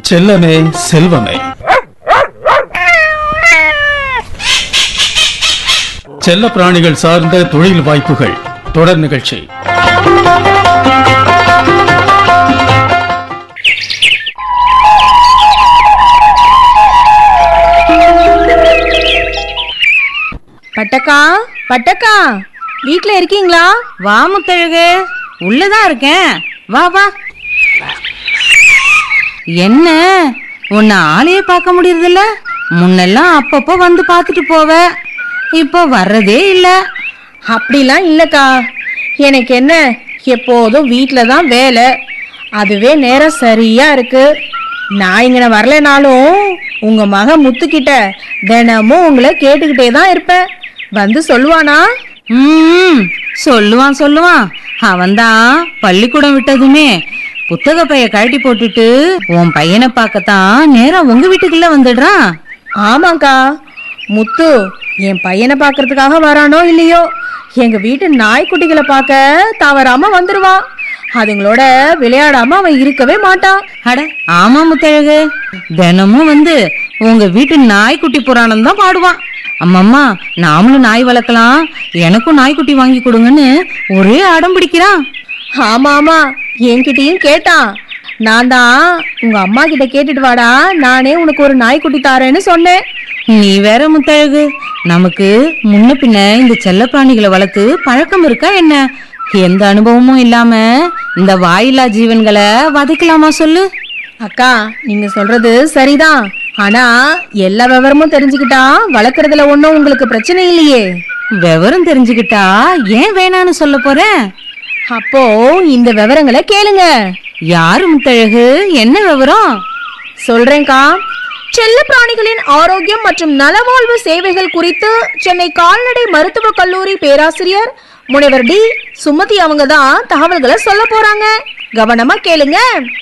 செல்லமே செல்வமே. செல்ல பிராணிகள் சார்ந்த தொழில் வாய்ப்புகள் தொடர் நிகழ்ச்சி. பட்டக்கா, பட்டக்கா, வீட்ல இருக்கீங்களா? வா முத்தழகு, உள்ளதான் இருக்கேன். வா வா. என்ன உன்னை ஆளையே பார்க்க முடியறதில்ல? முன்னெல்லாம் அப்பப்போ வந்து பார்த்துட்டு போவ, இப்போ வர்றதே இல்லை. அப்படிலாம் இல்லக்கா, எனக்கு என்ன எப்போதும் வீட்டில தான் வேலை, அதுவே நேரம் சரியா இருக்கு. நான் இங்க வரலனாலும் உங்க மக முத்துக்கிட்ட தினமும் உங்களை கேட்டுக்கிட்டே தான் இருப்பேன். வந்து சொல்லுவானா? சொல்லுவான் சொல்லுவான். அவன்தான் பள்ளிக்கூடம் விட்டதுமே புத்தக பைய கழட்டி போட்டுட்டு உன் பையனை பார்க்கத்தான் நேரம் உங்க வீட்டுக்குள்ள வந்துடுறான். ஆமாக்கா, முத்து என் பையனை பார்க்கறதுக்காக வரானோ இல்லையோ, எங்க வீட்டு நாய்க்குட்டிகளை பார்க்க தவறாம வந்துருவான். அதுங்களோட விளையாடாம அவன் இருக்கவே மாட்டான். அட ஆமா முத்தழகு, தினமும் வந்து உங்க வீட்டு நாய்க்குட்டி புராணம் தான் பாடுவான். அம்மம்மா நாமளும் நாய் வளர்க்கலாம், எனக்கும் நாய்க்குட்டி வாங்கி கொடுங்கன்னு ஒரே அடம் பிடிக்கிறான். ஆமா ஆமா, என்கிட்டயும் கேட்டான். நான் தான் உங்க அம்மா கிட்ட கேட்டுட்டு வாடா, நானே உனக்கு ஒரு நாய்க்குட்டி தாரேன்னு சொன்னேன். நீ வேற முத்தழகு, நமக்கு முன்ன பின்ன இந்த செல்ல பிராணிகளை வளர்த்து பழக்கம் இருக்கா என்ன? எந்த அனுபவமும் இல்லாம இந்த வாயில்லா ஜீவன்களை வதைக்கலாமா சொல்லு? அக்கா, நீங்க சொல்றது சரிதான். ஆனா எல்லா விவரமும் தெரிஞ்சுக்கிட்டா வளர்க்கறதுல ஒன்னும் உங்களுக்கு பிரச்சனை இல்லையே. விவரம் தெரிஞ்சுக்கிட்டா ஏன் வேணான்னு சொல்ல போறேன்? அப்போ இந்த விவரங்களை கேளுங்க. யாரு முத்தழகு, என்ன விவரம்? சொல்றேன்க்கா. செல்ல பிராணிகளின் ஆரோக்கியம் மற்றும் நலவாழ்வு சேவைகள் குறித்து சென்னை கால்நடை மருத்துவக் கல்லூரி பேராசிரியர் முனைவர் டி சுமதி அவங்க தான் தகவல்களை சொல்ல போறாங்க. கவனமா கேளுங்க.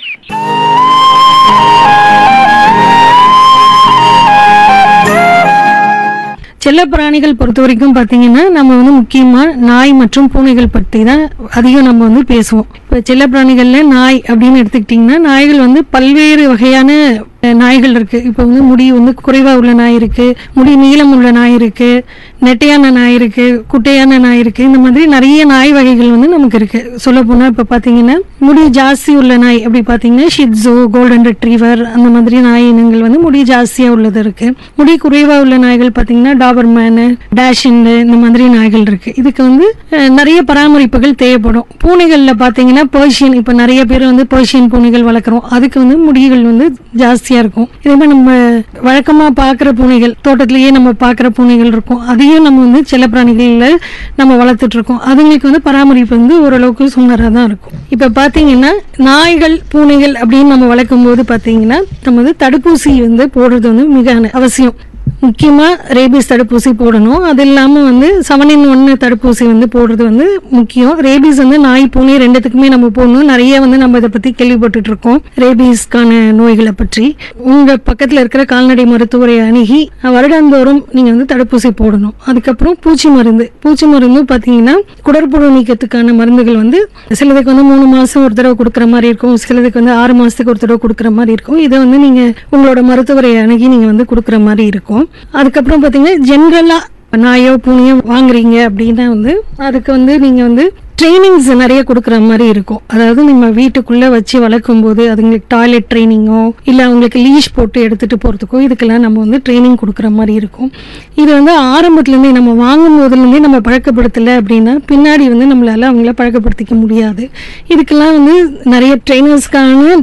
செல்ல பிராணிகள் பொறுத்த வரைக்கும் பார்த்தீங்கன்னா நம்ம வந்து முக்கியமாக நாய் மற்றும் பூனைகள் பற்றி தான் அதிகம் நம்ம வந்து பேசுவோம். இப்போ செல்ல பிராணிகளில் நாய் அப்படின்னு எடுத்துக்கிட்டிங்கன்னா, நாய்கள் வந்து பல்வேறு வகையான நாய்கள் இருக்குது. இப்போ வந்து முடி வந்து குறைவாக உள்ள நாய் இருக்குது, முடி நீளம் உள்ள நாய் இருக்குது, நெட்டையான நாய் இருக்குது, குட்டையான நாய் இருக்குது. இந்த மாதிரி நிறைய நாய் வகைகள் வந்து நமக்கு இருக்குது. சொல்லப்போனால் இப்போ பார்த்தீங்கன்னா முடி ஜாஸ்தி உள்ள நாய் அப்படி பார்த்தீங்கன்னா ஷிட்ஸோ, கோல்டன் ரெட்ரீவர், அந்த மாதிரி நாய் இனங்கள் வந்து முடி ஜாஸ்தியாக உள்ளது இருக்குது. முடி குறைவாக உள்ள நாய்கள் பார்த்தீங்கன்னா டாபர்மேனு, டேஷின்னு, இந்த மாதிரி நாய்கள் இருக்குது. இதுக்கு வந்து நிறைய பராமரிப்புகள் தேவைப்படும். பூனைகளில் பார்த்தீங்கன்னா பர்ஷியன், இப்போ நிறைய பேர் வந்து பர்ஷியன் பூனைகள் வளர்க்குறோம். அதுக்கு வந்து முடிகள் வந்து ஜாஸ்தியாக இருக்கும். இதே மாதிரி நம்ம வழக்கமாக பார்க்குற பூனைகள், தோட்டத்திலேயே நம்ம பார்க்குற பூனைகள் இருக்கும், அதையும் நம்ம வந்து செல்லப்பிராணிகளில் நம்ம வளர்த்துட்டு இருக்கோம். அதுங்களுக்கு வந்து பராமரிப்பு வந்து ஓரளவுக்கு சுமாராக தான் இருக்கும். இப்போ பார்த்தீங்கன்னா நாய்கள் பூனைகள் அப்படின்னு நம்ம வளர்க்கும் போது பார்த்தீங்கன்னா நம்ம வந்து தடுப்பூசி வந்து போடுறது வந்து மிக அவசியம். முக்கியமாக ரேபீஸ் தடுப்பூசி போடணும். அது இல்லாமல் வந்து 7-in-1 தடுப்பூசி வந்து போடுறது வந்து முக்கியம். ரேபீஸ் வந்து நாய் பூனை ரெண்டுத்துக்குமே நம்ம போடணும். நிறைய வந்து நம்ம இதை பற்றி கேள்விப்பட்டு இருக்கோம், ரேபீஸ்க்கான நோய்களை பற்றி. உங்கள் பக்கத்தில் இருக்கிற கால்நடை மருத்துவரை அணுகி வருடாந்தோறும் நீங்கள் வந்து தடுப்பூசி போடணும். அதுக்கப்புறம் பூச்சி மருந்து பார்த்தீங்கன்னா குடற்புழு நீக்கத்துக்கான மருந்துகள் வந்து சிலதுக்கு வந்து 3 மாதம் ஒரு தடவை கொடுக்குற மாதிரி இருக்கும், சிலதுக்கு வந்து 6 மாதத்துக்கு ஒரு தடவை கொடுக்குற மாதிரி இருக்கும். இதை வந்து நீங்கள் உங்களோட மருத்துவரை அணுகி நீங்கள் வந்து கொடுக்குற மாதிரி இருக்கும். அதுக்கப்புறம் பார்த்தீங்கன்னா ஜென்ரலாக நாயோ பூனையோ வாங்குறீங்க அப்படின்னா வந்து அதுக்கு வந்து நீங்கள் வந்து ட்ரைனிங்ஸ் நிறைய கொடுக்குற மாதிரி இருக்கும். அதாவது நம்ம வீட்டுக்குள்ளே வச்சு வளர்க்கும் போது அதுங்களுக்கு டாய்லெட் ட்ரைனிங்கோ இல்லை அவங்களுக்கு லீஷ் போட்டு எடுத்துகிட்டு போகிறதுக்கோ இதுக்கெல்லாம் நம்ம வந்து ட்ரைனிங் கொடுக்குற மாதிரி இருக்கும். இது வந்து ஆரம்பத்துலேருந்தே நம்ம வாங்கும் போதுலேருந்தே நம்ம பழக்கப்படுத்தலை அப்படின்னா பின்னாடி வந்து நம்மளால் அவங்கள பழக்கப்படுத்திக்க முடியாது. இதுக்கெல்லாம் வந்து நிறைய ட்ரைனர்ஸ்க்கான